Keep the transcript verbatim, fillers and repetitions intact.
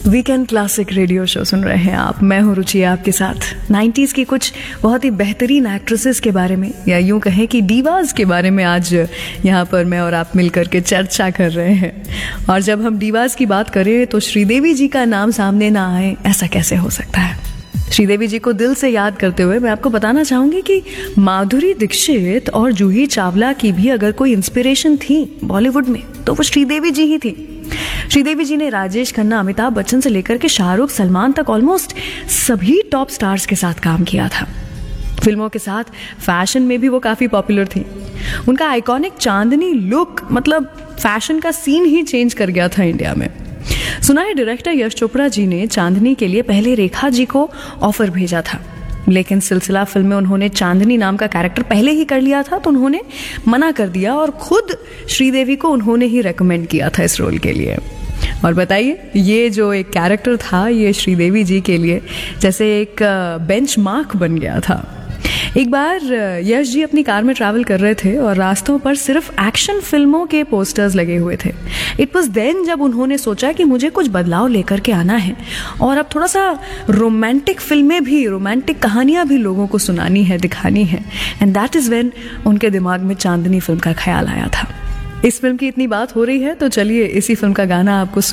Weekend classic radio show सुन रहे हैं आप। मैं हूं रुचि आपके साथ। नाइन्टीज़ की कुछ बहुत ही बेहतरीन एक्ट्रेसेस के बारे में, या यूं कहें कि डीवाज के बारे में आज यहाँ पर मैं और आप मिलकर के चर्चा कर रहे हैं। और जब हम डीवाज की बात करें तो श्रीदेवी जी का नाम सामने ना आए, ऐसा कैसे हो सकता है। श्रीदेवी जी को दिल से याद करते हुए मैं आपको बताना चाहूंगी कि माधुरी दीक्षित और जूही चावला की भी अगर कोई इंस्पिरेशन थी बॉलीवुड में तो वो श्रीदेवी जी ही थी। श्रीदेवी जी ने राजेश खन्ना, अमिताभ बच्चन से लेकर के शाहरुख, सलमान तक ऑलमोस्ट सभी टॉप स्टार्स के साथ काम किया था। फिल्मों के साथ फैशन में भी वो काफी पॉपुलर थी। उनका आइकॉनिक चांदनी लुक मतलब फैशन का सीन ही चेंज कर गया था इंडिया में। सुना है डायरेक्टर यश चोपड़ा जी ने चांदनी के लिए पहले रेखा जी को ऑफर भेजा था, लेकिन सिलसिला फिल्म में उन्होंने चांदनी नाम का कैरेक्टर पहले ही कर लिया था तो उन्होंने मना कर दिया और खुद श्रीदेवी को उन्होंने ही रेकमेंड किया था इस रोल के लिए। और बताइए, ये जो एक कैरेक्टर था ये श्रीदेवी जी के लिए जैसे एक बेंचमार्क बन गया था। एक बार यश जी अपनी कार में ट्रैवल कर रहे थे और रास्तों पर सिर्फ एक्शन फिल्मों के पोस्टर्स लगे हुए थे। इट वाज देन जब उन्होंने सोचा कि मुझे कुछ बदलाव लेकर के आना है और अब थोड़ा सा रोमांटिक फिल्में भी, रोमांटिक कहानियां भी लोगों को सुनानी है, दिखानी है। एंड दैट इज व्हेन उनके दिमाग में चांदनी फिल्म का ख्याल आया था। इस फिल्म की इतनी बात हो रही है तो चलिए इसी फिल्म का गाना आपको